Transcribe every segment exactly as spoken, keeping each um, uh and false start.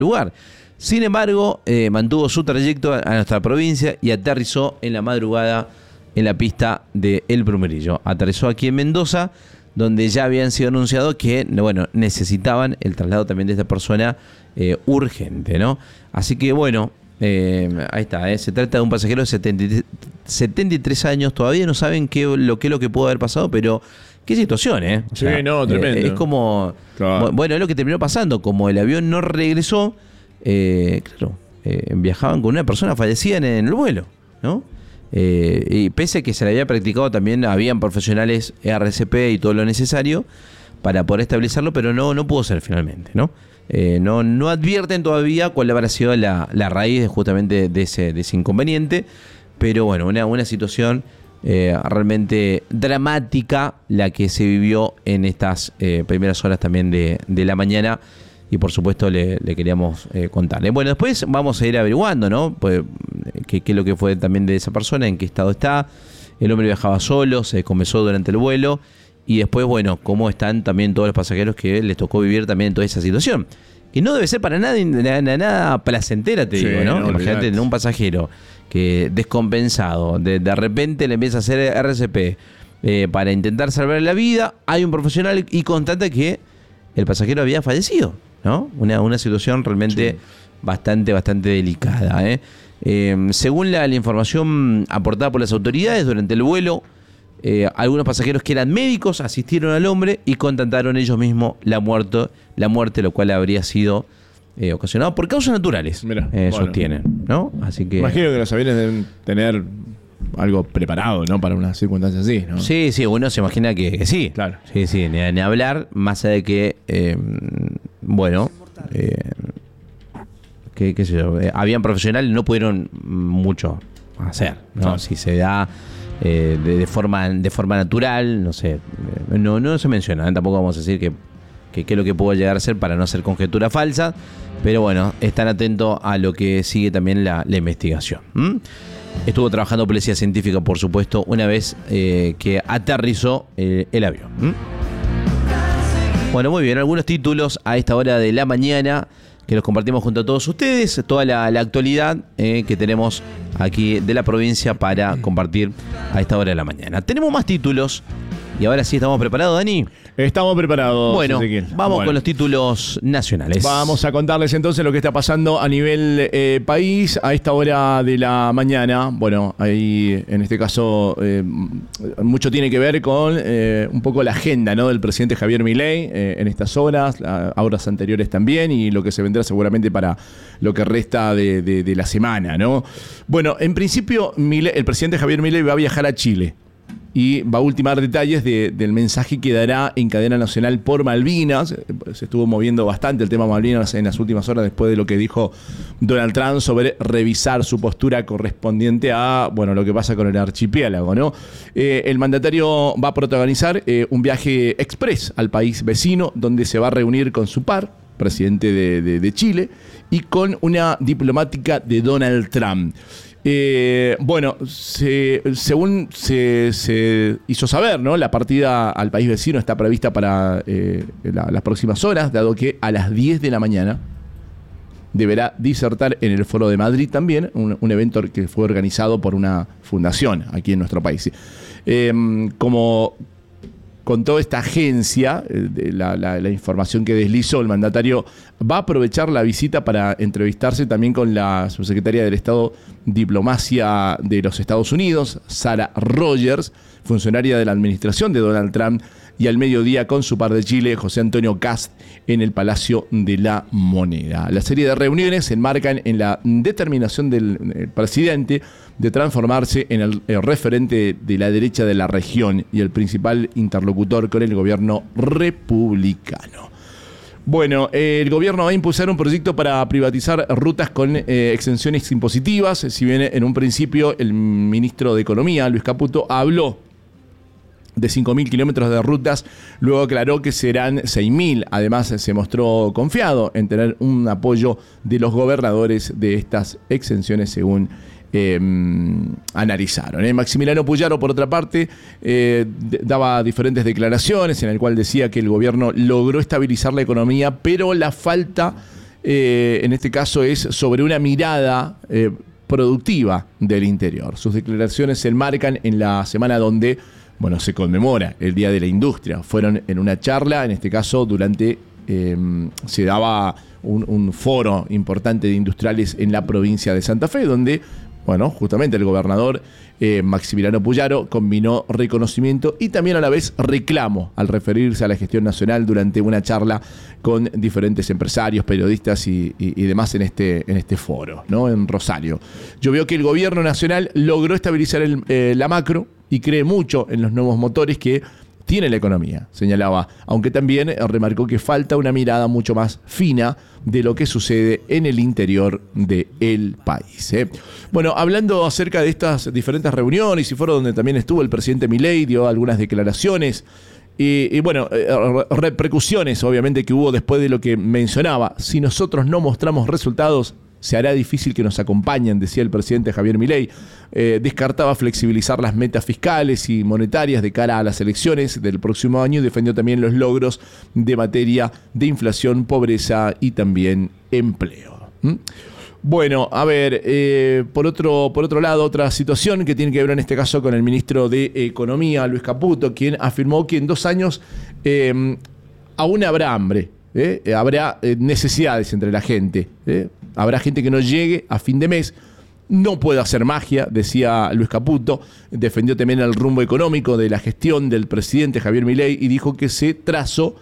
lugar. Sin embargo, eh, mantuvo su trayecto a nuestra provincia y aterrizó en la madrugada en la pista de El Brumerillo. Aterrizó aquí en Mendoza, donde ya habían sido anunciados que, bueno, necesitaban el traslado también de esta persona eh, urgente, ¿no? Así que, bueno, eh, ahí está, ¿eh? Se trata de un pasajero de setenta y tres años, todavía no saben qué, lo, qué es lo que pudo haber pasado, pero qué situación, ¿eh? O sea, sí, no, tremendo. Eh, es como, claro. Bueno, es lo que terminó pasando, como el avión no regresó, eh, claro, eh, viajaban con una persona fallecida en, en el vuelo, ¿no? Eh, y pese a que se le había practicado también, habían profesionales R C P y todo lo necesario para poder estabilizarlo, pero no, no pudo ser finalmente, ¿no? Eh, no, no advierten todavía cuál habrá sido la, la raíz de, justamente de ese, de ese inconveniente, pero bueno, una, una situación eh, realmente dramática la que se vivió en estas eh, primeras horas también de, de la mañana. Y por supuesto le, le queríamos eh, contarle. Bueno, después vamos a ir averiguando, ¿no? Pues, qué, qué es lo que fue también de esa persona, en qué estado está. El hombre viajaba solo, se descomenzó durante el vuelo. Y después, bueno, cómo están también todos los pasajeros que les tocó vivir también toda esa situación. Que no debe ser para nada, nada, nada placentera, te sí, digo, ¿no? no Imagínate en un pasajero que descompensado, de, de repente le empieza a hacer R C P eh, para intentar salvar la vida. Hay un profesional y constata que el pasajero había fallecido, ¿no? Una, una situación realmente sí. bastante, bastante delicada, ¿eh? Eh, según la, la información aportada por las autoridades durante el vuelo, eh, algunos pasajeros que eran médicos asistieron al hombre y constataron ellos mismos la muerte, la muerte, lo cual habría sido eh, ocasionado por causas naturales. Mirá, eh, bueno. Sostienen, ¿no? Así que imagino que los aviones deben tener algo preparado, ¿no? Para una circunstancia así, ¿no? Sí, sí, uno se imagina que, que sí. Claro. Sí, sí, ni, ni hablar, más allá de que, eh, bueno, eh, que, qué sé yo, eh, habían profesionales, no pudieron mucho hacer, ¿no? Claro. Si se da eh, de, de forma de forma natural, no sé, eh, no, no se menciona, ¿eh? Tampoco vamos a decir que que qué es lo que pudo llegar a ser para no hacer conjetura falsa, pero bueno, están atentos a lo que sigue también la, la investigación. ¿Mm? Estuvo trabajando policía científica, por supuesto, una vez eh, que aterrizó eh, el avión. ¿Mm? Bueno, muy bien, algunos títulos a esta hora de la mañana que los compartimos junto a todos ustedes, toda la, la actualidad eh, que tenemos aquí de la provincia para compartir a esta hora de la mañana. Tenemos más títulos y ahora sí estamos preparados, Dani. Estamos preparados. Bueno, Ezequiel. vamos bueno. con los títulos nacionales. Vamos a contarles entonces lo que está pasando a nivel eh, país a esta hora de la mañana. Bueno, ahí en este caso eh, mucho tiene que ver con eh, un poco la agenda, ¿no? Del presidente Javier Milei eh, en estas horas, a horas anteriores también, y lo que se vendrá seguramente para lo que resta de, de, de la semana, ¿no? Bueno, en principio Milei, el presidente Javier Milei va a viajar a Chile y va a ultimar detalles de, del mensaje que dará en cadena nacional por Malvinas. Se estuvo moviendo bastante el tema Malvinas en las últimas horas después de lo que dijo Donald Trump sobre revisar su postura correspondiente a, bueno, lo que pasa con el archipiélago, ¿no? Eh, el mandatario va a protagonizar eh, un viaje express al país vecino, donde se va a reunir con su par, presidente de, de, de Chile, y con una diplomática de Donald Trump. Eh, bueno, se, según se, se hizo saber, ¿no? La partida al país vecino está prevista para eh, la, las próximas horas, dado que a las diez de la mañana deberá disertar en el Foro de Madrid también, un, un evento que fue organizado por una fundación aquí en nuestro país. Eh, como contó esta agencia, eh, la, la, la información que deslizó, el mandatario va a aprovechar la visita para entrevistarse también con la subsecretaria del Estado Diplomacia de los Estados Unidos, Sarah Rogers, funcionaria de la administración de Donald Trump, y al mediodía con su par de Chile, José Antonio Kast, en el Palacio de la Moneda. La serie de reuniones se enmarcan en la determinación del presidente de transformarse en el, el referente de la derecha de la región y el principal interlocutor con el gobierno republicano. Bueno, eh, el gobierno va a impulsar un proyecto para privatizar rutas con eh, exenciones impositivas. Si bien en un principio el ministro de Economía, Luis Caputo, habló de cinco mil kilómetros de rutas, luego aclaró que serán seis mil. Además, se mostró confiado en tener un apoyo de los gobernadores de estas exenciones, según eh, analizaron. ¿eh? Maximiliano Puyaro, por otra parte, eh, daba diferentes declaraciones en el cual decía que el gobierno logró estabilizar la economía, pero la falta eh, en este caso es sobre una mirada eh, productiva del interior. Sus declaraciones se enmarcan en la semana donde, bueno, se conmemora el Día de la Industria. Fueron en una charla, en este caso durante, eh, se daba un, un foro importante de industriales en la provincia de Santa Fe, donde, bueno, justamente el gobernador eh, Maximiliano Puyaro combinó reconocimiento y también a la vez reclamo al referirse a la gestión nacional durante una charla con diferentes empresarios, periodistas y, y, y demás en este, en este foro, ¿no? En Rosario. Yo veo que el gobierno nacional logró estabilizar el, eh, la macro y cree mucho en los nuevos motores que tiene la economía, señalaba, aunque también remarcó que falta una mirada mucho más fina de lo que sucede en el interior del país. ¿eh? Bueno, hablando acerca de estas diferentes reuniones y foros donde también estuvo el presidente Milei, dio algunas declaraciones y, y bueno, eh, repercusiones obviamente que hubo después de lo que mencionaba. Si nosotros no mostramos resultados, se hará difícil que nos acompañen, decía el presidente Javier Milei. Eh, descartaba flexibilizar las metas fiscales y monetarias de cara a las elecciones del próximo año y defendió también los logros de materia de inflación, pobreza y también empleo. ¿Mm? Bueno, a ver, eh, por otro, por otro lado, otra situación que tiene que ver en este caso con el ministro de Economía, Luis Caputo, quien afirmó que en dos años eh, aún habrá hambre. ¿Eh? Habrá eh, necesidades entre la gente, ¿eh? Habrá gente que no llegue a fin de mes. No puede hacer magia, decía Luis Caputo. Defendió también el rumbo económico de la gestión del presidente Javier Milei y dijo que se trazó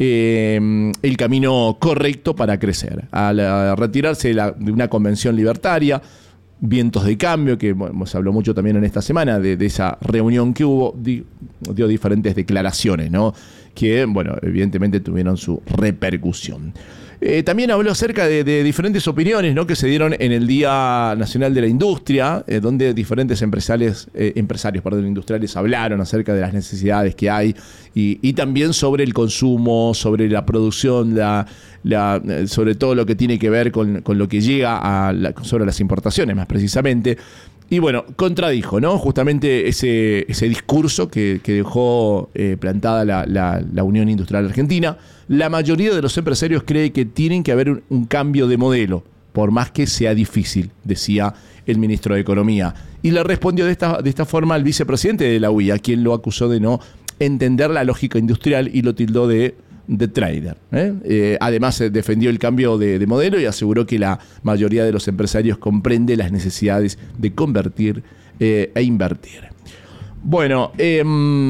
eh, el camino correcto para crecer. Al a retirarse de, la, de una convención libertaria, vientos de cambio, que bueno, se habló mucho también en esta semana de, de esa reunión que hubo, di, dio diferentes declaraciones, ¿no? Que, bueno, evidentemente tuvieron su repercusión. Eh, también habló acerca de, de diferentes opiniones, ¿no? Que se dieron en el Día Nacional de la Industria, eh, donde diferentes empresarios, eh, empresarios perdón, industriales hablaron acerca de las necesidades que hay y, y también sobre el consumo, sobre la producción, la, la, sobre todo lo que tiene que ver con, con lo que llega a la, sobre las importaciones, más precisamente. Y bueno, contradijo, ¿no? Justamente ese, ese discurso que, que dejó eh, plantada la, la, la Unión Industrial Argentina. La mayoría de los empresarios cree que tienen que haber un, un cambio de modelo, por más que sea difícil, decía el ministro de Economía. Y le respondió de esta, de esta forma al vicepresidente de la U I A, quien lo acusó de no entender la lógica industrial y lo tildó de de trader. ¿eh? Eh, además, eh, defendió el cambio de, de modelo y aseguró que la mayoría de los empresarios comprende las necesidades de convertir eh, e invertir. Bueno, eh,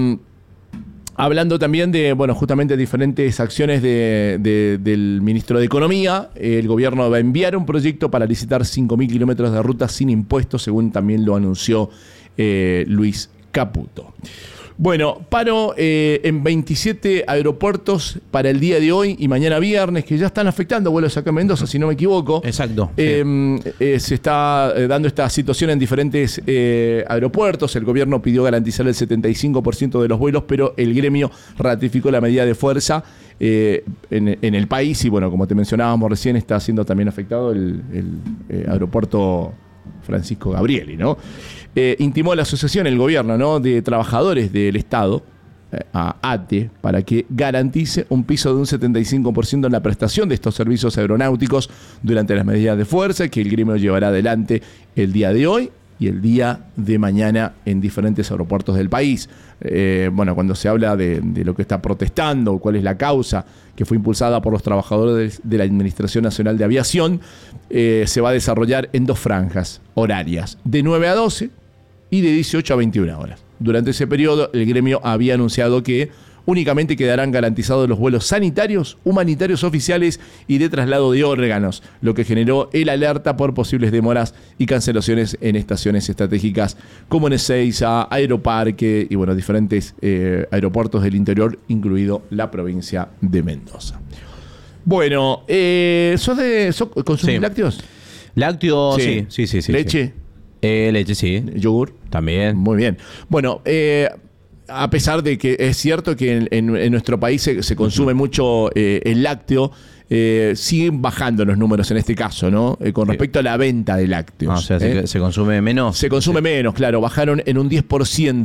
hablando también de, bueno, justamente diferentes acciones de, de, del ministro de Economía, eh, el gobierno va a enviar un proyecto para licitar cinco mil kilómetros de rutas sin impuestos, según también lo anunció eh, Luis Caputo. Bueno, paro eh, en veintisiete aeropuertos para el día de hoy y mañana viernes, que ya están afectando vuelos acá en Mendoza, si no me equivoco. Exacto. Eh, sí. eh, se está dando esta situación en diferentes eh, aeropuertos. El gobierno pidió garantizar el setenta y cinco por ciento de los vuelos, pero el gremio ratificó la medida de fuerza eh, en, en el país. Y bueno, como te mencionábamos recién, está siendo también afectado el, el eh, aeropuerto Francisco Gabrieli, ¿no? Eh, intimó la asociación, el gobierno, ¿no? de trabajadores del Estado, eh, a ATE, para que garantice un piso de un setenta y cinco por ciento en la prestación de estos servicios aeronáuticos durante las medidas de fuerza que el gremio llevará adelante el día de hoy y el día de mañana en diferentes aeropuertos del país. Eh, bueno, cuando se habla de, de lo que está protestando, cuál es la causa que fue impulsada por los trabajadores de la Administración Nacional de Aviación, eh, se va a desarrollar en dos franjas horarias, de nueve a doce y de dieciocho a veintiuna horas. Durante ese periodo, el gremio había anunciado que únicamente quedarán garantizados los vuelos sanitarios, humanitarios oficiales y de traslado de órganos, lo que generó el alerta por posibles demoras y cancelaciones en estaciones estratégicas como en Ezeiza, Aeroparque y bueno, diferentes eh, aeropuertos del interior, incluido la provincia de Mendoza. Bueno, eh, ¿sos de sos, consumís sí. lácteos? Lácteos, sí, sí, sí. sí ¿Leche? Sí. Eh, leche, sí. ¿Yogur? También. Muy bien. Bueno, eh... a pesar de que es cierto que en, en, en nuestro país se, se consume mucho eh, el lácteo, eh, siguen bajando los números en este caso, ¿no? Eh, con respecto a la venta de lácteos. Ah, o sea, ¿eh? se, se consume menos. Se consume sí. menos, claro. Bajaron en un diez por ciento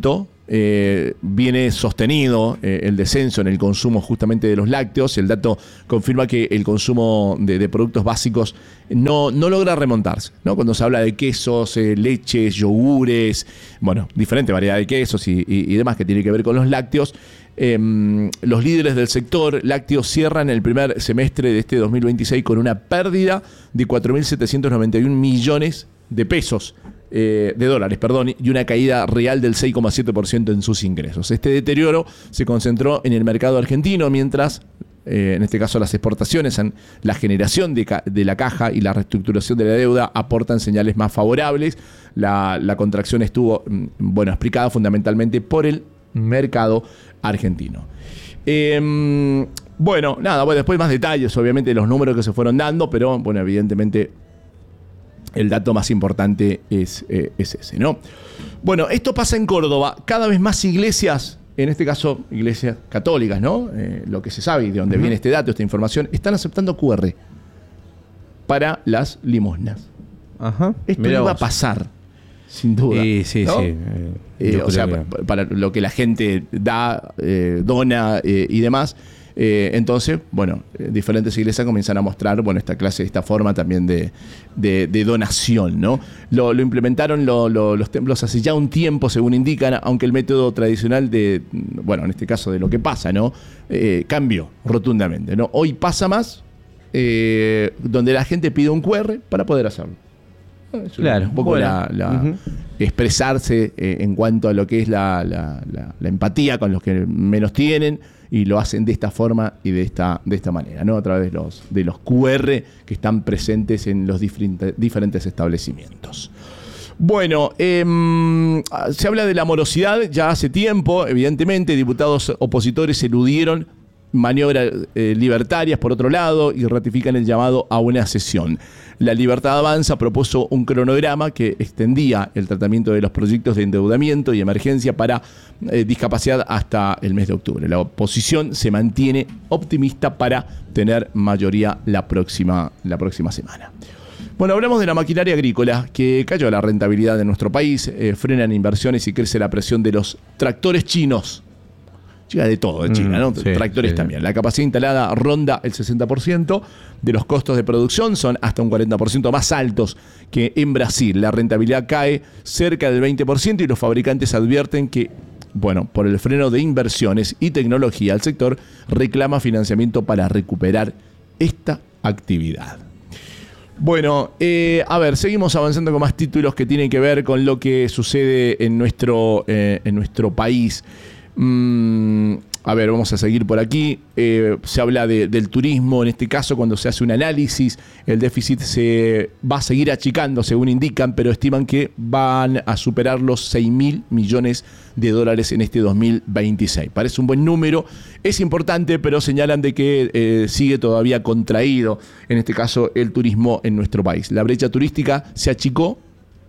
eh, viene sostenido eh, el descenso en el consumo justamente de los lácteos. El dato confirma que el consumo de, de productos básicos no, no logra remontarse, ¿no? Cuando se habla de quesos, eh, leches, yogures, bueno, diferente variedad de quesos y, y, y demás que tiene que ver con los lácteos. Eh, los líderes del sector lácteo cierran el primer semestre de este dos mil veintiséis con una pérdida de cuatro mil setecientos noventa y un millones de pesos, eh, de dólares, perdón, y una caída real del seis coma siete por ciento en sus ingresos. Este deterioro se concentró en el mercado argentino, mientras, eh, en este caso, las exportaciones, la generación de, ca de la caja y la reestructuración de la deuda aportan señales más favorables. La, la contracción estuvo, bueno, explicada fundamentalmente por el mercado argentino. Eh, bueno, nada, bueno, después más detalles, obviamente, de los números que se fueron dando, pero, bueno, evidentemente el dato más importante es, eh, es ese, ¿no? Bueno, esto pasa en Córdoba. Cada vez más iglesias, en este caso iglesias católicas, ¿no? Eh, lo que se sabe y de dónde uh-huh. viene este dato, esta información, están aceptando cu erre para las limosnas. Ajá. Esto Mirá iba vos. a pasar, sin duda. Sí, sí, ¿no? sí. Eh, o sea, que... para lo que la gente da, eh, dona eh, y demás. Eh, entonces, bueno, eh, diferentes iglesias comienzan a mostrar, bueno, esta clase, esta forma también de, de, de donación, ¿no? Lo, lo implementaron lo, lo, los templos hace ya un tiempo, según indican, aunque el método tradicional de, bueno, en este caso de lo que pasa, ¿no? Eh, cambió rotundamente, ¿no? Hoy pasa más, eh, donde la gente pide un cu erre para poder hacerlo. Es claro, un poco bueno. la, la uh-huh. expresarse eh, en cuanto a lo que es la, la, la, la empatía con los que menos tienen, y lo hacen de esta forma y de esta, de esta manera, ¿no? A través de los, de los cu erre que están presentes en los diferentes, diferentes establecimientos. Bueno, eh, se habla de la morosidad ya hace tiempo. Evidentemente, diputados opositores eludieron maniobras eh, libertarias por otro lado y ratifican el llamado a una sesión. La Libertad Avanza propuso un cronograma que extendía el tratamiento de los proyectos de endeudamiento y emergencia para eh, discapacidad hasta el mes de octubre. La oposición se mantiene optimista para tener mayoría la próxima, la próxima semana. Bueno, hablamos de la maquinaria agrícola, que cayó la rentabilidad de nuestro país, eh, frenan inversiones y crece la presión de los tractores chinos. Llega de todo de China, ¿no? Mm, sí, Tractores sí. también. La capacidad instalada ronda el sesenta por ciento de los costos de producción, son hasta un cuarenta por ciento más altos que en Brasil. La rentabilidad cae cerca del veinte por ciento y los fabricantes advierten que, bueno, por el freno de inversiones y tecnología, el sector reclama financiamiento para recuperar esta actividad. Bueno, eh, a ver, seguimos avanzando con más títulos que tienen que ver con lo que sucede en nuestro, eh, en nuestro país. Mm, a ver, vamos a seguir por aquí. Eh, se habla de, del turismo. En este caso, cuando se hace un análisis, el déficit se va a seguir achicando, según indican, pero estiman que van a superar los seis mil millones de dólares en este dos mil veintiséis. Parece un buen número, es importante, pero señalan de que eh, sigue todavía contraído, en este caso, el turismo en nuestro país. La brecha turística se achicó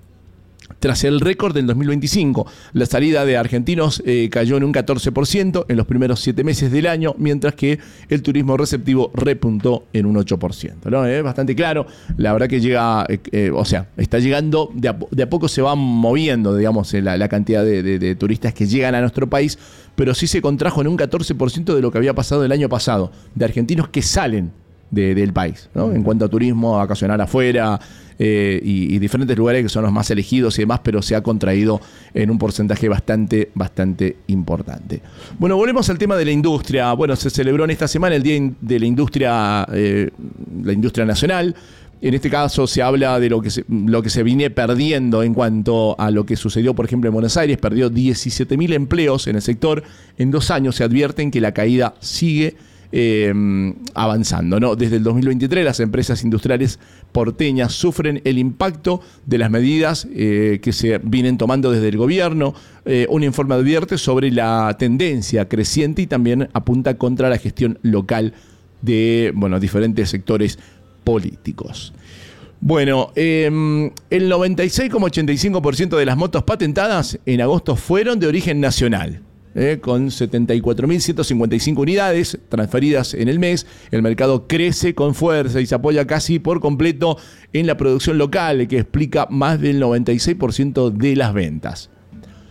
tras el récord del dos mil veinticinco. La salida de argentinos eh, cayó en un catorce por ciento en los primeros siete meses del año, mientras que el turismo receptivo repuntó en un ocho por ciento, ¿no? Es bastante claro. La verdad que llega, eh, eh, o sea, está llegando, de a, de a poco se va moviendo, digamos, la, la cantidad de, de, de turistas que llegan a nuestro país, pero sí se contrajo en un catorce por ciento de lo que había pasado el año pasado, de argentinos que salen de, del país, ¿no? En cuanto a turismo, a vacacionar afuera, Eh, y, y diferentes lugares que son los más elegidos y demás, pero se ha contraído en un porcentaje bastante, bastante importante. Bueno, volvemos al tema de la industria. Bueno, se celebró en esta semana el Día de la Industria, eh, la Industria Nacional. En este caso se habla de lo que se, lo que se viene perdiendo en cuanto a lo que sucedió, por ejemplo, en Buenos Aires. Perdió diecisiete mil empleos en el sector. En dos años se advierten que la caída sigue Eh, avanzando, ¿no? Desde el dos mil veintitrés las empresas industriales porteñas sufren el impacto de las medidas eh, que se vienen tomando desde el gobierno. Eh, un informe advierte sobre la tendencia creciente y también apunta contra la gestión local de, bueno, diferentes sectores políticos. Bueno, eh, el noventa y seis coma ochenta y cinco por ciento de las motos patentadas en agosto fueron de origen nacional. Eh, con setenta y cuatro mil ciento cincuenta y cinco unidades transferidas en el mes. El mercado crece con fuerza y se apoya casi por completo en la producción local, que explica más del noventa y seis por ciento de las ventas.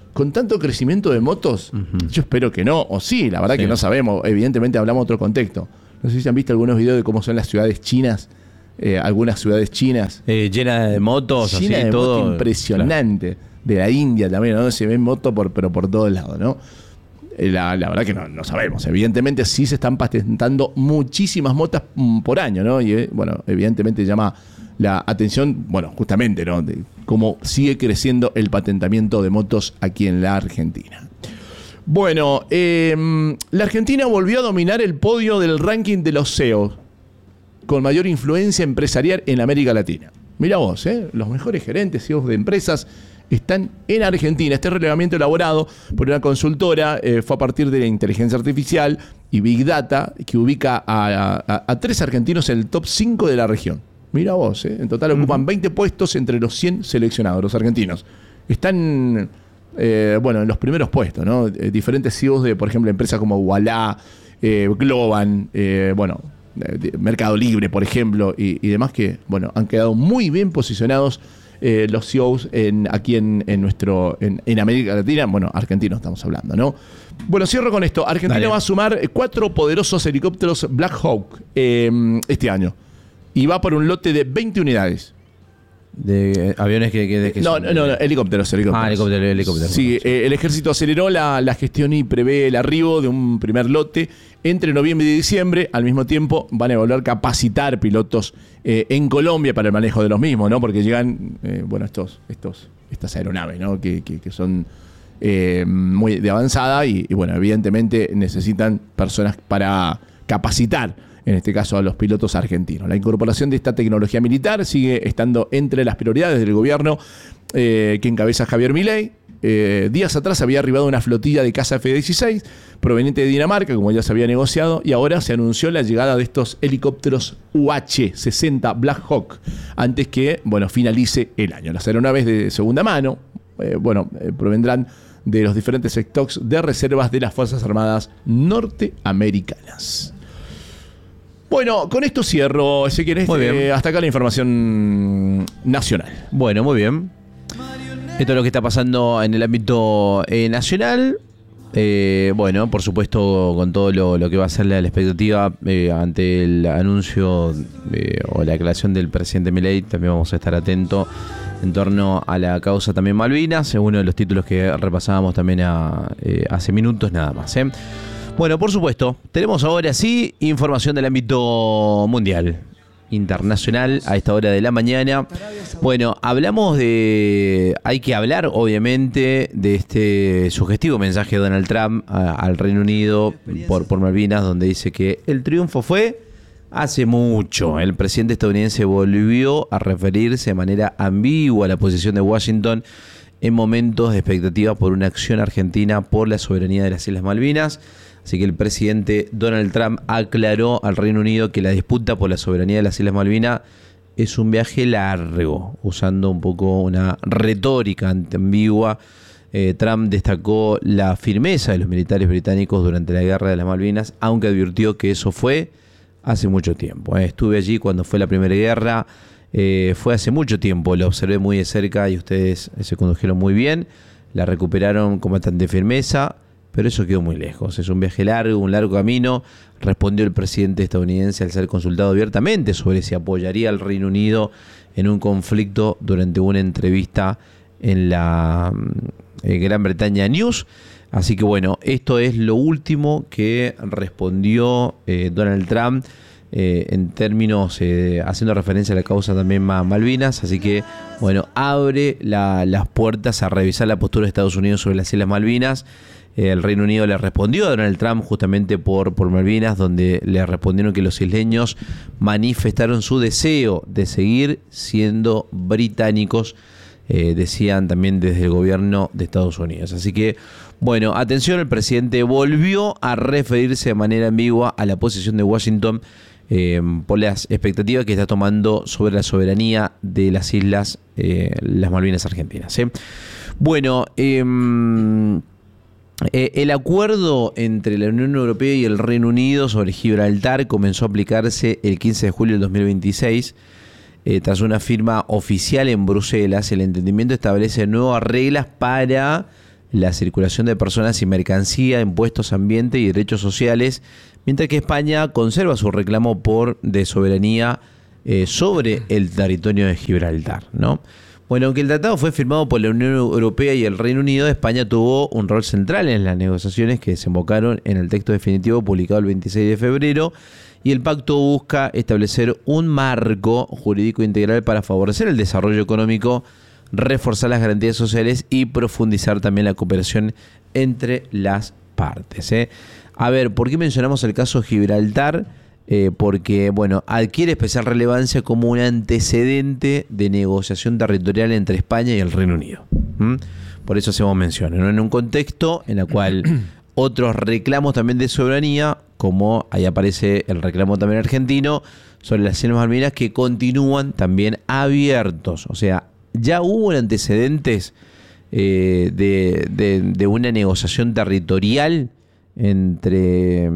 con tanto crecimiento de motos, uh-huh. yo espero que no, o sí, la verdad sí. que no sabemos, evidentemente hablamos de otro contexto. No sé si han visto algunos videos de cómo son las ciudades chinas, eh, algunas ciudades chinas. Eh, llenas de motos, llena así, de todo. Moto impresionante. Claro. De la India también, ¿no? Se ven motos por, pero por todos lados, ¿no? La, la verdad que no, no sabemos. Evidentemente sí se están patentando muchísimas motos por año, ¿no? Y bueno, evidentemente llama la atención, bueno, justamente, ¿no? De cómo sigue creciendo el patentamiento de motos aquí en la Argentina. Bueno, eh, la Argentina volvió a dominar el podio del ranking de los C E O con mayor influencia empresarial en América Latina. Mirá vos, ¿eh? Los mejores gerentes, C E Os de empresas están en Argentina. Este relevamiento elaborado por una consultora eh, fue a partir de la inteligencia artificial y Big Data, que ubica a, a, a tres argentinos en el top cinco de la región. Mira vos, ¿eh? En total ocupan veinte puestos entre los cien seleccionados, los argentinos. Están, eh, bueno, en los primeros puestos, ¿no? Eh, diferentes C E Os de, por ejemplo, empresas como Ualá, eh, Globan, eh, bueno, eh, Mercado Libre, por ejemplo, y, y demás que, bueno, han quedado muy bien posicionados Eh, los C E Os en, aquí en, en nuestro en, en América Latina, bueno, argentino estamos hablando, ¿no? Bueno, cierro con esto. Argentina Dale. va a sumar cuatro poderosos helicópteros Black Hawk eh, este año y va por un lote de veinte unidades. De aviones que... que, que no, son, no, no, helicópteros, helicópteros. Ah, helicóptero, helicóptero. Sí, eh, el ejército aceleró la, la gestión y prevé el arribo de un primer lote entre noviembre y diciembre. Al mismo tiempo van a evaluar capacitar pilotos eh, en Colombia para el manejo de los mismos, ¿no? Porque llegan, eh, bueno, estos, estos, estas aeronaves, ¿no? Que, que, que son eh, muy de avanzada y, y, bueno, evidentemente necesitan personas para capacitar, en este caso a los pilotos argentinos. La incorporación de esta tecnología militar sigue estando entre las prioridades del gobierno eh, que encabeza Javier Milei. Eh, días atrás había arribado una flotilla de caza F dieciséis proveniente de Dinamarca, como ya se había negociado, y ahora se anunció la llegada de estos helicópteros U H sesenta Black Hawk antes que, bueno, finalice el año. Las aeronaves de segunda mano, eh, bueno, eh, provendrán de los diferentes stocks de reservas de las Fuerzas Armadas norteamericanas. Bueno, con esto cierro, si querés, eh, hasta acá la información nacional. Bueno, muy bien. Esto es lo que está pasando en el ámbito eh, nacional. Eh, bueno, por supuesto, con todo lo, lo que va a ser la, la expectativa eh, ante el anuncio eh, o la declaración del presidente Milei, también vamos a estar atentos en torno a la causa también Malvinas, uno de los títulos que repasábamos también a, eh, hace minutos nada más, ¿eh? Bueno, por supuesto, tenemos ahora sí información del ámbito mundial, internacional, a esta hora de la mañana. Bueno, hablamos de... Hay que hablar, obviamente, de este sugestivo mensaje de Donald Trump a, al Reino Unido por, por Malvinas, donde dice que el triunfo fue hace mucho. El presidente estadounidense volvió a referirse de manera ambigua a la posición de Washington en momentos de expectativa por una acción argentina por la soberanía de las Islas Malvinas. Así que el presidente Donald Trump aclaró al Reino Unido que la disputa por la soberanía de las Islas Malvinas es un viaje largo, usando un poco una retórica ambigua. Eh, Trump destacó la firmeza de los militares británicos durante la guerra de las Malvinas, aunque advirtió que eso fue hace mucho tiempo. Eh, estuve allí cuando fue la primera guerra, eh, fue hace mucho tiempo, lo observé muy de cerca y ustedes se condujeron muy bien, la recuperaron con bastante firmeza. Pero eso quedó muy lejos. Es un viaje largo, un largo camino, respondió el presidente estadounidense al ser consultado abiertamente sobre si apoyaría al Reino Unido en un conflicto durante una entrevista en la eh, Gran Bretaña News. Así que bueno, esto es lo último que respondió eh, Donald Trump eh, en términos, eh, haciendo referencia a la causa también Malvinas. Así que bueno, abre la, las puertas a revisar la postura de Estados Unidos sobre las Islas Malvinas. El Reino Unido le respondió a Donald Trump justamente por, por Malvinas, donde le respondieron que los isleños manifestaron su deseo de seguir siendo británicos, eh, decían también desde el gobierno de Estados Unidos. Así que, bueno, atención, el presidente volvió a referirse de manera ambigua a la posición de Washington eh, por las expectativas que está tomando sobre la soberanía de las islas, eh, las Malvinas argentinas. ¿eh? Bueno, eh, Eh, el acuerdo entre la Unión Europea y el Reino Unido sobre Gibraltar comenzó a aplicarse el quince de julio del dos mil veintiséis. Eh, tras una firma oficial en Bruselas, el entendimiento establece nuevas reglas para la circulación de personas y mercancía, impuestos, ambiente y derechos sociales, mientras que España conserva su reclamo por de soberanía eh, sobre el territorio de Gibraltar, ¿no? Bueno, aunque el tratado fue firmado por la Unión Europea y el Reino Unido, España tuvo un rol central en las negociaciones que desembocaron en el texto definitivo publicado el veintiséis de febrero, y el pacto busca establecer un marco jurídico integral para favorecer el desarrollo económico, reforzar las garantías sociales y profundizar también la cooperación entre las partes, ¿eh? A ver, ¿por qué mencionamos el caso Gibraltar? Eh, porque, bueno, adquiere especial relevancia como un antecedente de negociación territorial entre España y el Reino Unido. ¿Mm? Por eso hacemos mención, ¿no? En un contexto en el cual otros reclamos también de soberanía, como ahí aparece el reclamo también argentino, sobre las Islas Malvinas, que continúan también abiertos. O sea, ya hubo antecedentes eh, de, de, de una negociación territorial entre...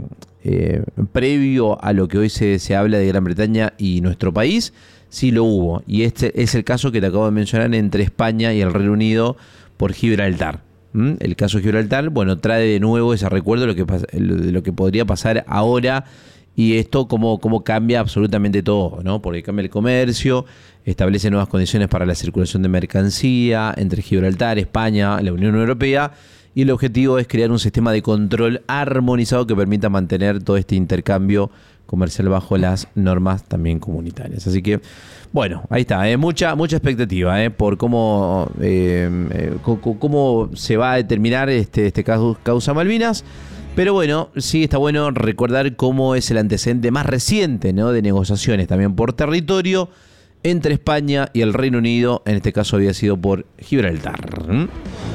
Eh, previo a lo que hoy se, se habla de Gran Bretaña y nuestro país, sí lo hubo. Y este es el caso que te acabo de mencionar entre España y el Reino Unido por Gibraltar. ¿Mm? El caso de Gibraltar, bueno, trae de nuevo ese recuerdo de lo que, de lo que podría pasar ahora, y esto cómo, cómo cambia absolutamente todo, ¿no? Porque cambia el comercio, establece nuevas condiciones para la circulación de mercancía entre Gibraltar, España, la Unión Europea. Y el objetivo es crear un sistema de control armonizado que permita mantener todo este intercambio comercial bajo las normas también comunitarias. Así que, bueno, ahí está, ¿eh? mucha mucha expectativa ¿eh? por cómo, eh, eh, cómo, cómo se va a determinar este, este caso, causa Malvinas. Pero bueno, sí está bueno recordar cómo es el antecedente más reciente, ¿no?, de negociaciones también por territorio entre España y el Reino Unido. En este caso había sido por Gibraltar. ¿Mm?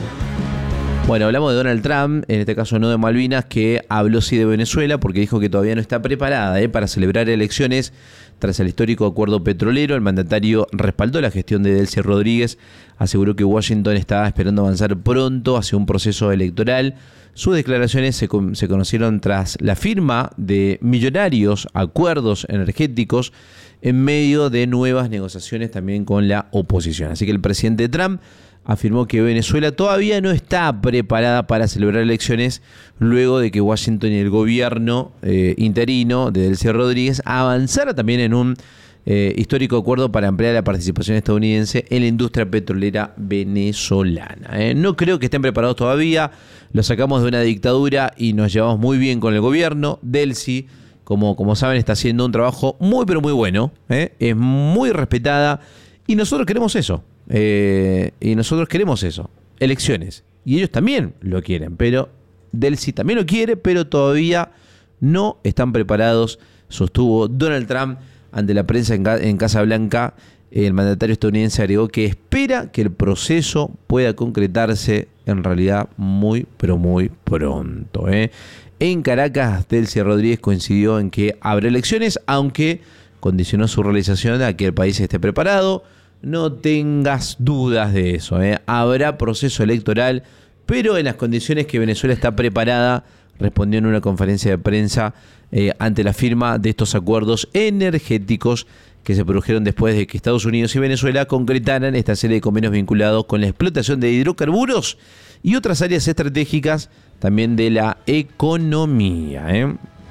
Bueno, hablamos de Donald Trump, en este caso no de Malvinas, que habló sí de Venezuela porque dijo que todavía no está preparada ¿eh? para celebrar elecciones tras el histórico acuerdo petrolero. El mandatario respaldó la gestión de Delcy Rodríguez, aseguró que Washington estaba esperando avanzar pronto hacia un proceso electoral. Sus declaraciones se, se conocieron tras la firma de millonarios acuerdos energéticos en medio de nuevas negociaciones también con la oposición. Así que el presidente Trump afirmó que Venezuela todavía no está preparada para celebrar elecciones luego de que Washington y el gobierno eh, interino de Delcy Rodríguez avanzara también en un eh, histórico acuerdo para ampliar la participación estadounidense en la industria petrolera venezolana. ¿eh? No creo que estén preparados todavía, lo sacamos de una dictadura y nos llevamos muy bien con el gobierno. Delcy, como, como saben, está haciendo un trabajo muy pero muy bueno, ¿eh? es muy respetada y nosotros queremos eso. Eh, y nosotros queremos eso, elecciones, y ellos también lo quieren, pero Delcy también lo quiere, pero todavía no están preparados, sostuvo Donald Trump ante la prensa en, en Casa Blanca. El mandatario estadounidense agregó que espera que el proceso pueda concretarse en realidad muy pero muy pronto. ¿eh? En Caracas, Delcy Rodríguez coincidió en que habrá elecciones, aunque condicionó su realización a que el país esté preparado. No tengas dudas de eso, ¿eh? Habrá proceso electoral, pero en las condiciones que Venezuela está preparada, respondió en una conferencia de prensa eh, ante la firma de estos acuerdos energéticos que se produjeron después de que Estados Unidos y Venezuela concretaran esta serie de convenios vinculados con la explotación de hidrocarburos y otras áreas estratégicas también de la economía, ¿eh?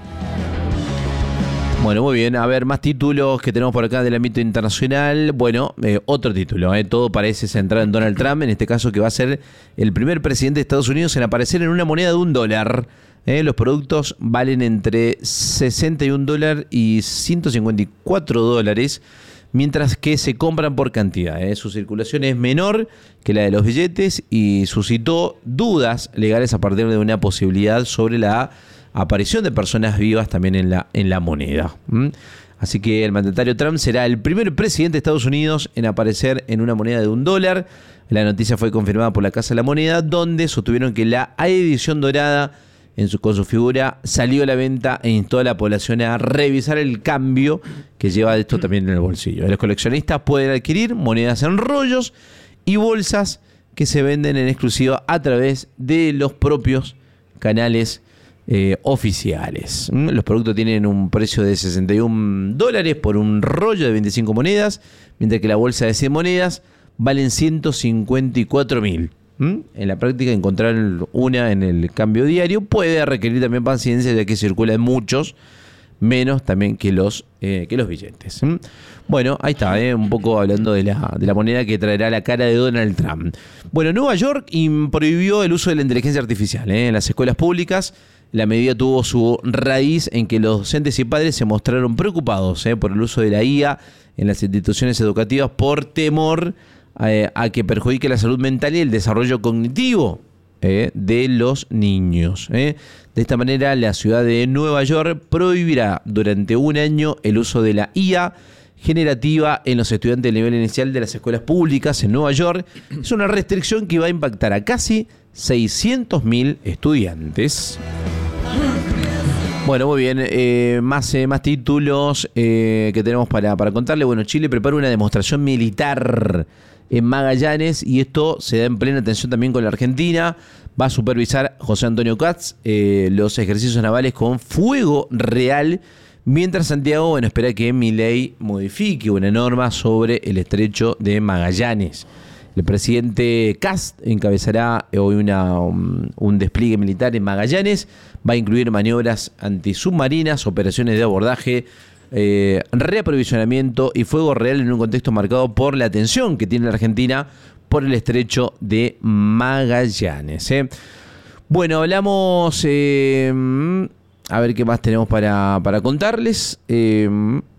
Bueno, muy bien. A ver, más títulos que tenemos por acá del ámbito internacional. Bueno, eh, otro título. Eh. Todo parece centrado en Donald Trump, en este caso que va a ser el primer presidente de Estados Unidos en aparecer en una moneda de un dólar. Eh. Los productos valen entre sesenta y un dólares y ciento cincuenta y cuatro dólares, mientras que se compran por cantidad. Eh. Su circulación es menor que la de los billetes y suscitó dudas legales a partir de una posibilidad sobre la aparición de personas vivas también en la, en la moneda. ¿Mm? Así que el mandatario Trump será el primer presidente de Estados Unidos en aparecer en una moneda de un dólar. La noticia fue confirmada por la Casa de la Moneda, donde sostuvieron que la edición dorada en su, con su figura salió a la venta e instó a la población a revisar el cambio que lleva esto también en el bolsillo. Los coleccionistas pueden adquirir monedas en rollos y bolsas que se venden en exclusiva a través de los propios canales Eh, oficiales. Los productos tienen un precio de sesenta y un dólares por un rollo de veinticinco monedas, mientras que la bolsa de cien monedas valen ciento cincuenta y cuatro mil. ¿Mm? En la práctica, encontrar una en el cambio diario puede requerir también paciencia, ya que circulan muchos, menos también que los, eh, que los billetes. ¿Mm? Bueno, ahí está, ¿eh? Un poco hablando de la, de la moneda que traerá la cara de Donald Trump. Bueno, Nueva York prohibió el uso de la inteligencia artificial ¿eh? en las escuelas públicas. La medida tuvo su raíz en que los docentes y padres se mostraron preocupados ¿eh? por el uso de la I A en las instituciones educativas por temor eh, a que perjudique la salud mental y el desarrollo cognitivo eh, de los niños. Eh. De esta manera, la ciudad de Nueva York prohibirá durante un año el uso de la I A generativa en los estudiantes del nivel inicial de las escuelas públicas en Nueva York. Es una restricción que va a impactar a casi seiscientos mil estudiantes. Bueno, muy bien, eh, más, eh, más títulos eh, que tenemos para, para contarle. Bueno, Chile prepara una demostración militar en Magallanes y esto se da en plena tensión también con la Argentina. Va a supervisar José Antonio Katz eh, los ejercicios navales con fuego real, mientras Santiago, bueno, espera que Milei modifique una norma sobre el estrecho de Magallanes. El presidente Kast encabezará hoy una, un, un despliegue militar en Magallanes. Va a incluir maniobras antisubmarinas, operaciones de abordaje, eh, reaprovisionamiento y fuego real en un contexto marcado por la tensión que tiene la Argentina por el estrecho de Magallanes. ¿eh? Bueno, hablamos... Eh, a ver qué más tenemos para, para contarles. Eh,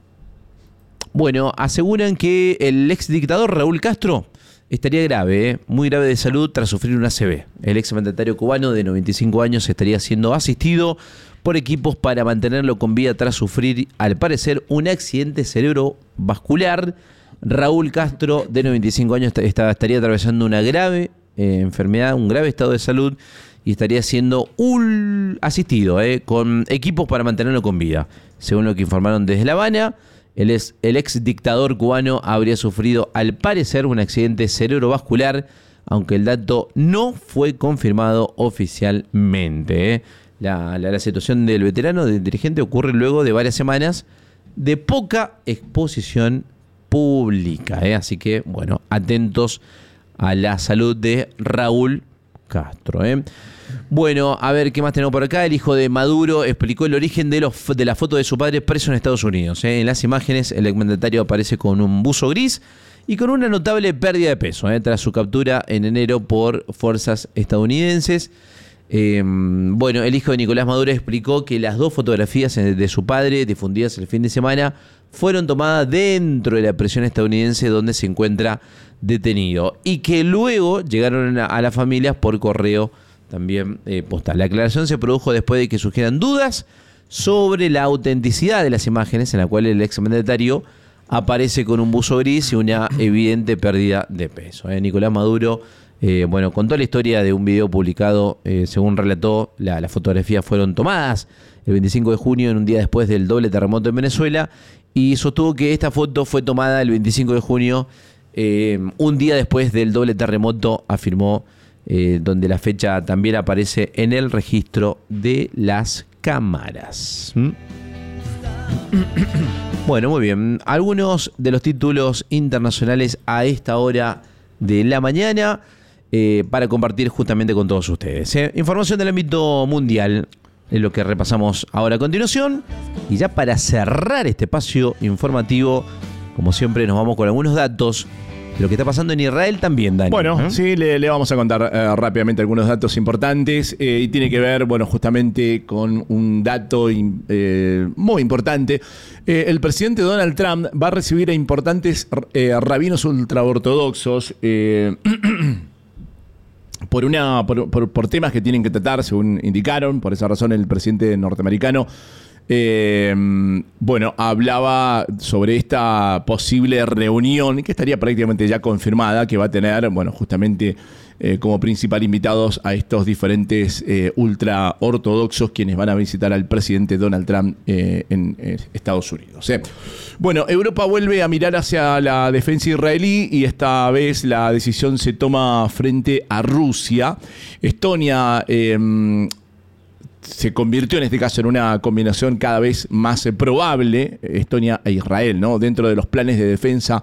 bueno, aseguran que el ex dictador Raúl Castro estaría grave, ¿eh? muy grave de salud tras sufrir un A C V. El ex mandatario cubano de noventa y cinco años estaría siendo asistido por equipos para mantenerlo con vida tras sufrir, al parecer, un accidente cerebrovascular. Raúl Castro, de noventa y cinco años, está, estaría atravesando una grave eh, enfermedad, un grave estado de salud, y estaría siendo un asistido eh, con equipos para mantenerlo con vida. Según lo que informaron desde La Habana, el ex, el ex dictador cubano habría sufrido, al parecer, un accidente cerebrovascular, aunque el dato no fue confirmado oficialmente. Eh. La, la, la situación del veterano, del dirigente, ocurre luego de varias semanas de poca exposición pública. Eh. Así que, bueno, atentos a la salud de Raúl Castro. Eh. Bueno, a ver qué más tenemos por acá. El hijo de Maduro explicó el origen de, los, de la foto de su padre preso en Estados Unidos. ¿eh? En las imágenes, el exmandatario aparece con un buzo gris y con una notable pérdida de peso ¿eh? tras su captura en enero por fuerzas estadounidenses. Eh, bueno, el hijo de Nicolás Maduro explicó que las dos fotografías de su padre, difundidas el fin de semana, fueron tomadas dentro de la prisión estadounidense donde se encuentra detenido y que luego llegaron a, a las familias por correo también eh, postal. La aclaración se produjo después de que surgieran dudas sobre la autenticidad de las imágenes en la cual el exmandatario aparece con un buzo gris y una evidente pérdida de peso. Eh, Nicolás Maduro, eh, bueno, contó la historia de un video publicado, eh, según relató, la, las fotografías fueron tomadas el veinticinco de junio, en un día después del doble terremoto en Venezuela, y sostuvo que esta foto fue tomada el veinticinco de junio, eh, un día después del doble terremoto, afirmó. Eh, donde la fecha también aparece en el registro de las cámaras. ¿Mm? Bueno, muy bien. Algunos de los títulos internacionales a esta hora de la mañana eh, para compartir justamente con todos ustedes. ¿eh? Información del ámbito mundial es lo que repasamos ahora a continuación. Y ya para cerrar este espacio informativo, como siempre, nos vamos con algunos datos lo que está pasando en Israel también, Dani. Bueno, ¿eh? sí, le, le vamos a contar eh, rápidamente algunos datos importantes eh, y tiene que ver, bueno, justamente con un dato eh, muy importante. Eh, el presidente Donald Trump va a recibir a importantes eh, rabinos ultraortodoxos eh, por, una, por, por, por temas que tienen que tratar, según indicaron. Por esa razón, el presidente norteamericano Eh, bueno, hablaba sobre esta posible reunión que estaría prácticamente ya confirmada, que va a tener, bueno, justamente eh, como principal invitados a estos diferentes eh, ultra ortodoxos quienes van a visitar al presidente Donald Trump eh, en eh, Estados Unidos. Eh. Bueno, Europa vuelve a mirar hacia la defensa israelí y esta vez la decisión se toma frente a Rusia. Estonia eh, se convirtió en este caso en una combinación cada vez más probable, Estonia e Israel, ¿no? Dentro de los planes de defensa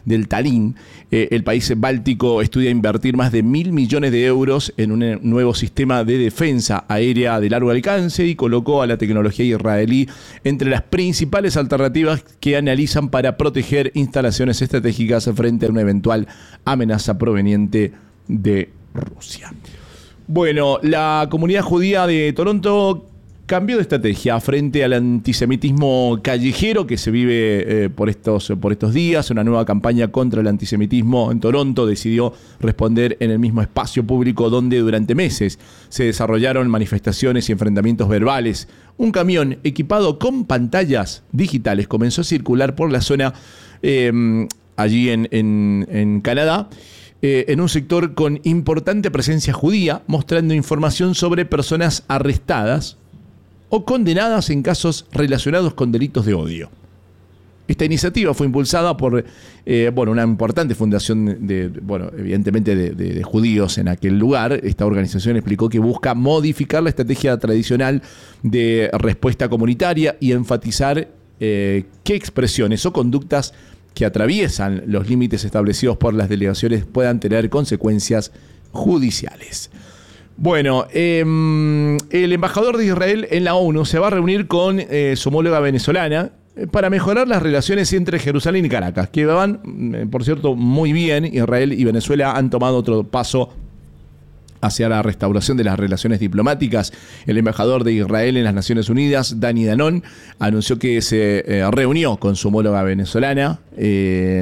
del Tallinn. Eh, el país báltico estudia invertir más de mil millones de euros en un nuevo sistema de defensa aérea de largo alcance y colocó a la tecnología israelí entre las principales alternativas que analizan para proteger instalaciones estratégicas frente a una eventual amenaza proveniente de Rusia. Bueno, la comunidad judía de Toronto cambió de estrategia frente al antisemitismo callejero que se vive eh, por, estos, por estos días. Una nueva campaña contra el antisemitismo en Toronto decidió responder en el mismo espacio público donde durante meses se desarrollaron manifestaciones y enfrentamientos verbales. Un camión equipado con pantallas digitales comenzó a circular por la zona eh, allí en, en, en Canadá, eh, en un sector con importante presencia judía, mostrando información sobre personas arrestadas o condenadas en casos relacionados con delitos de odio. Esta iniciativa fue impulsada por eh, bueno, una importante fundación, de, bueno, evidentemente de, de, de judíos en aquel lugar. Esta organización explicó que busca modificar la estrategia tradicional de respuesta comunitaria y enfatizar eh, qué expresiones o conductas que atraviesan los límites establecidos por las delegaciones puedan tener consecuencias judiciales. Bueno, eh, el embajador de Israel en la ONU se va a reunir con eh, su homóloga venezolana eh, para mejorar las relaciones entre Jerusalén y Caracas, que van, eh, por cierto, muy bien. Israel y Venezuela han tomado otro paso hacia la restauración de las relaciones diplomáticas. El embajador de Israel en las Naciones Unidas, Dani Danon, anunció que se eh, reunió con su homóloga venezolana, eh,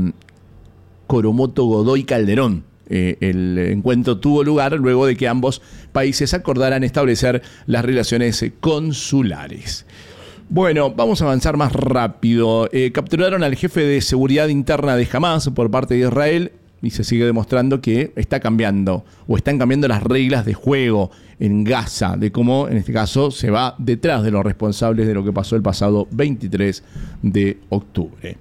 Coromoto Godoy Calderón. Eh, el encuentro tuvo lugar luego de que ambos países acordaran establecer las relaciones consulares. Bueno, vamos a avanzar más rápido. Eh, capturaron al jefe de seguridad interna de Hamás por parte de Israel y se sigue demostrando que está cambiando o están cambiando las reglas de juego en Gaza, de cómo en este caso se va detrás de los responsables de lo que pasó el pasado veintitrés de octubre.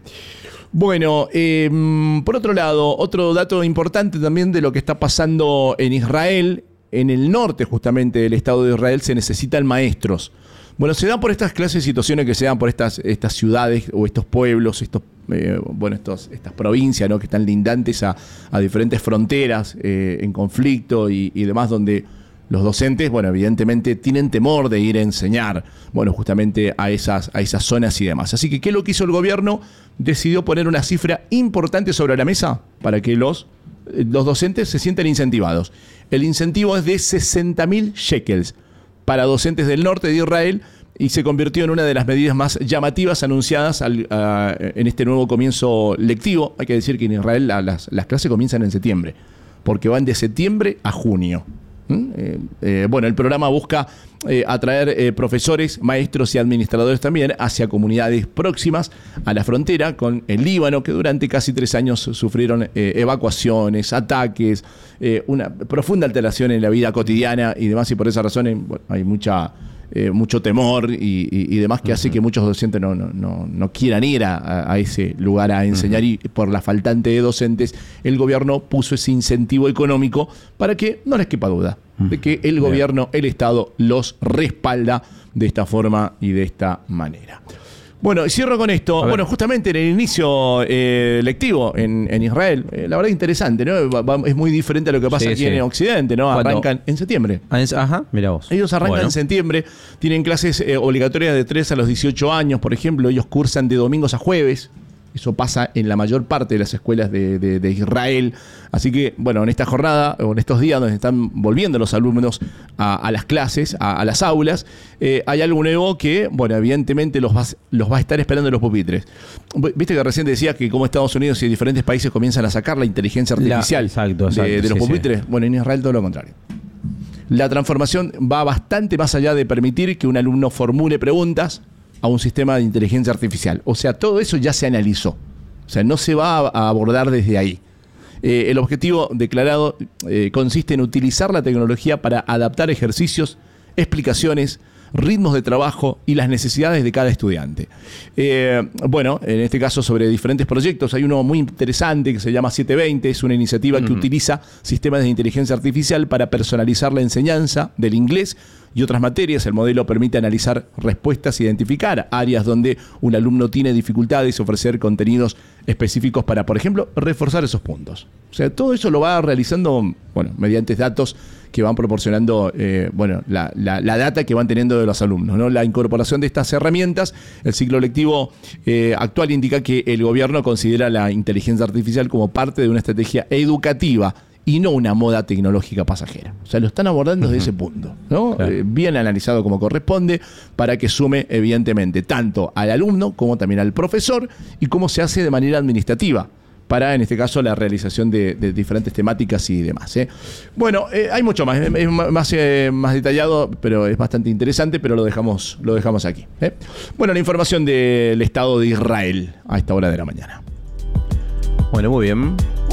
Bueno, eh, por otro lado, otro dato importante también de lo que está pasando en Israel, en el norte justamente del Estado de Israel se necesitan maestros. Bueno, se dan por estas clases de situaciones que se dan por estas, estas ciudades o estos pueblos, estos, eh, bueno, estos, estas provincias, ¿no?, que están lindantes a, a diferentes fronteras eh, en conflicto y, y demás, donde los docentes, bueno, evidentemente tienen temor de ir a enseñar, bueno, justamente a esas, a esas zonas y demás. Así que, ¿qué es lo que hizo el gobierno? Decidió poner una cifra importante sobre la mesa para que los, los docentes se sientan incentivados. El incentivo es de sesenta mil shekels para docentes del norte de Israel y se convirtió en una de las medidas más llamativas anunciadas al, a, en este nuevo comienzo lectivo. Hay que decir que en Israel la, las, las clases comienzan en septiembre, porque van de septiembre a junio. Eh, eh, bueno, el programa busca eh, atraer eh, profesores, maestros y administradores también hacia comunidades próximas a la frontera con el Líbano, que durante casi tres años sufrieron eh, evacuaciones, ataques, eh, una profunda alteración en la vida cotidiana y demás, y por esa razón eh, bueno, hay mucha... Eh, mucho temor y, y, y demás que hace que muchos docentes no, no, no, no quieran ir a, a ese lugar a enseñar, y por la faltante de docentes el gobierno puso ese incentivo económico para que no les quepa duda de que el gobierno, el Estado los respalda de esta forma y de esta manera. Bueno, cierro con esto. Bueno, justamente en el inicio eh, lectivo en, en Israel, eh, la verdad interesante, ¿no? Es muy diferente a lo que pasa sí, aquí sí. en Occidente, ¿no? Arrancan en septiembre. Ajá, mira vos. Ellos arrancan bueno. en septiembre, tienen clases eh, obligatorias de tres a los dieciocho años, por ejemplo. Ellos cursan de domingos a jueves. Eso pasa en la mayor parte de las escuelas de, de, de Israel. Así que, bueno, en esta jornada, o en estos días donde están volviendo los alumnos a, a las clases, a, a las aulas, eh, hay algo nuevo que, bueno, evidentemente los va, los va a estar esperando en los pupitres. Viste que recién decías que como Estados Unidos y diferentes países comienzan a sacar la inteligencia artificial la, exacto, exacto, de, de los sí, pupitres. Sí. Bueno, en Israel todo lo contrario. La transformación va bastante más allá de permitir que un alumno formule preguntas a un sistema de inteligencia artificial. O sea, todo eso ya se analizó. O sea, no se va a abordar desde ahí. Eh, el objetivo declarado eh, consiste en utilizar la tecnología para adaptar ejercicios, explicaciones, ritmos de trabajo y las necesidades de cada estudiante. Eh, bueno, en este caso sobre diferentes proyectos, hay uno muy interesante que se llama setecientos veinte, es una iniciativa uh-huh. que utiliza sistemas de inteligencia artificial para personalizar la enseñanza del inglés y otras materias. El modelo permite analizar respuestas e identificar áreas donde un alumno tiene dificultades y ofrecer contenidos específicos para, por ejemplo, reforzar esos puntos. O sea, todo eso lo va realizando, bueno, mediante datos que van proporcionando, eh, bueno, la, la, la data que van teniendo de los alumnos, ¿no? La incorporación de estas herramientas, el ciclo lectivo eh, actual indica que el gobierno considera la inteligencia artificial como parte de una estrategia educativa y no una moda tecnológica pasajera. O sea, lo están abordando desde uh-huh. ese punto, ¿no? Claro. Eh, bien analizado como corresponde, para que sume, evidentemente, tanto al alumno como también al profesor, y cómo se hace de manera administrativa, para, en este caso, la realización de, de diferentes temáticas y demás, ¿eh? Bueno, eh, hay mucho más, es, es más, eh, más detallado, pero es bastante interesante, pero lo dejamos, lo dejamos aquí, ¿eh? Bueno, la información del Estado de Israel a esta hora de la mañana. Bueno, muy bien.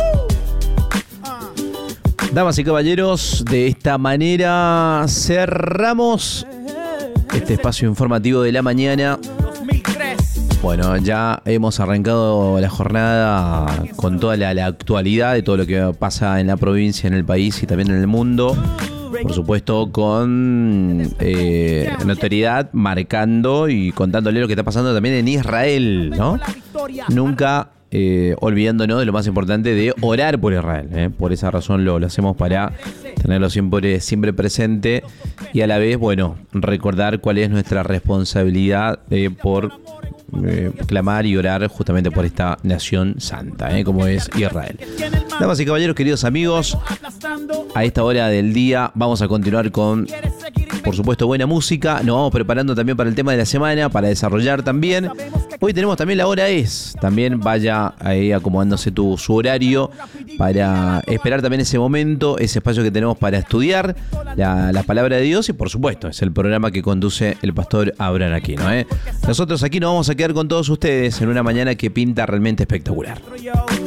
Damas y caballeros, de esta manera cerramos este espacio informativo de la mañana. Bueno, ya hemos arrancado la jornada con toda la, la actualidad de todo lo que pasa en la provincia, en el país y también en el mundo. Por supuesto, con eh, notoriedad, marcando y contándole lo que está pasando también en Israel, ¿no? Nunca eh, olvidándonos de lo más importante, de orar por Israel, ¿eh? Por esa razón lo, lo hacemos, para tenerlo siempre, siempre presente, y a la vez, bueno, recordar cuál es nuestra responsabilidad eh, por Eh, clamar y orar justamente por esta nación santa, ¿eh? Como es Israel. Damas y caballeros, queridos amigos, a esta hora del día vamos a continuar con, por supuesto, buena música. Nos vamos preparando también para el tema de la semana, para desarrollar también. Hoy tenemos también la hora es. También vaya ahí acomodándose tu, su horario para esperar también ese momento, ese espacio que tenemos para estudiar la, la palabra de Dios, y por supuesto es el programa que conduce el pastor Abraham Aquino, ¿eh? Nosotros aquí nos vamos a quedar con todos ustedes en una mañana que pinta realmente espectacular.